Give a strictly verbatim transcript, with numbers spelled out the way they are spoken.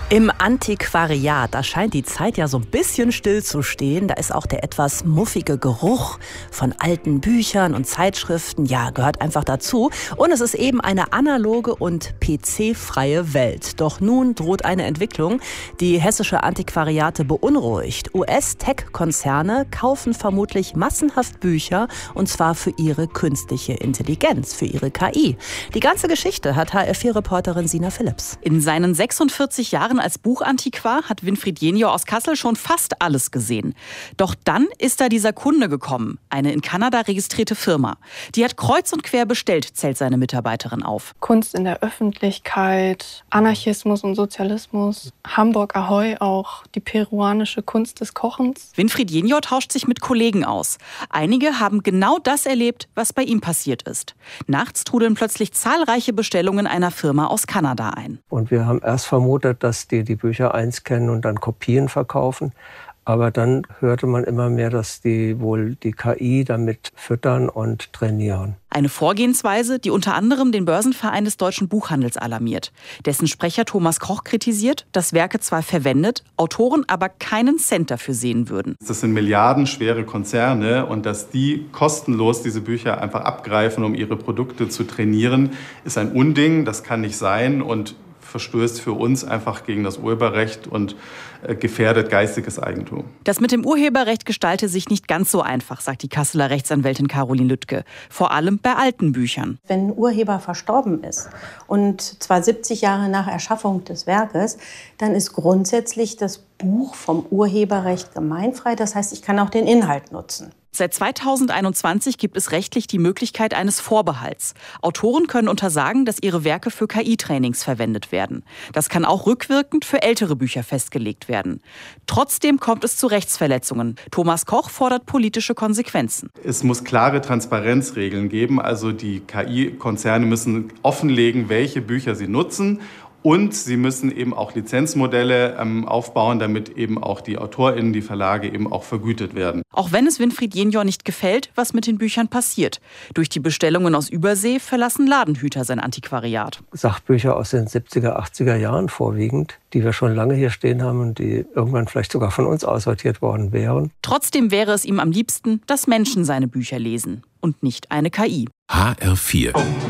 Im Antiquariat, da scheint die Zeit ja so ein bisschen still zu stehen. Da ist auch der etwas muffige Geruch von alten Büchern und Zeitschriften, ja, gehört einfach dazu. Und es ist eben eine analoge und P C-freie Welt. Doch nun droht eine Entwicklung, die hessische Antiquariate beunruhigt. U S-Tech-Konzerne kaufen vermutlich massenhaft Bücher, und zwar für ihre künstliche Intelligenz, für ihre K I. Die ganze Geschichte hat H R vier Reporterin Sina Philipps. In seinen sechsundvierzig Jahren als Buchantiquar hat Winfried Jenior aus Kassel schon fast alles gesehen. Doch dann ist da dieser Kunde gekommen, eine in Kanada registrierte Firma. Die hat kreuz und quer bestellt, zählt seine Mitarbeiterin auf. Kunst in der Öffentlichkeit, Anarchismus und Sozialismus, Hamburg Ahoi, auch die peruanische Kunst des Kochens. Winfried Jenior tauscht sich mit Kollegen aus. Einige haben genau das erlebt, was bei ihm passiert ist. Nachts trudeln plötzlich zahlreiche Bestellungen einer Firma aus Kanada ein. Und wir haben erst vermutet, dass die die Bücher einscannen und dann Kopien verkaufen. Aber dann hörte man immer mehr, dass die wohl die K I damit füttern und trainieren. Eine Vorgehensweise, die unter anderem den Börsenverein des deutschen Buchhandels alarmiert. Dessen Sprecher Thomas Koch kritisiert, dass Werke zwar verwendet, Autoren aber keinen Cent dafür sehen würden. Das sind milliardenschwere Konzerne und dass die kostenlos diese Bücher einfach abgreifen, um ihre Produkte zu trainieren, ist ein Unding. Das kann nicht sein und verstößt für uns einfach gegen das Urheberrecht und gefährdet geistiges Eigentum. Das mit dem Urheberrecht gestalte sich nicht ganz so einfach, sagt die Kasseler Rechtsanwältin Caroline Lüttke. Vor allem bei alten Büchern. Wenn ein Urheber verstorben ist, und zwar siebzig Jahre nach Erschaffung des Werkes, dann ist grundsätzlich das Buch vom Urheberrecht gemeinfrei. Das heißt, ich kann auch den Inhalt nutzen. Seit zweitausendeinundzwanzig gibt es rechtlich die Möglichkeit eines Vorbehalts. Autoren können untersagen, dass ihre Werke für K I-Trainings verwendet werden. Das kann auch rückwirkend für ältere Bücher festgelegt werden. Trotzdem kommt es zu Rechtsverletzungen. Thomas Koch fordert politische Konsequenzen. Es muss klare Transparenzregeln geben. Also die K I-Konzerne müssen offenlegen, welche Bücher sie nutzen. Und sie müssen eben auch Lizenzmodelle ähm, aufbauen, damit eben auch die AutorInnen, die Verlage eben auch vergütet werden. Auch wenn es Winfried Jenior nicht gefällt, was mit den Büchern passiert. Durch die Bestellungen aus Übersee verlassen Ladenhüter sein Antiquariat. Sachbücher aus den siebziger, achtziger Jahren vorwiegend, die wir schon lange hier stehen haben und die irgendwann vielleicht sogar von uns aussortiert worden wären. Trotzdem wäre es ihm am liebsten, dass Menschen seine Bücher lesen und nicht eine K I. H R vier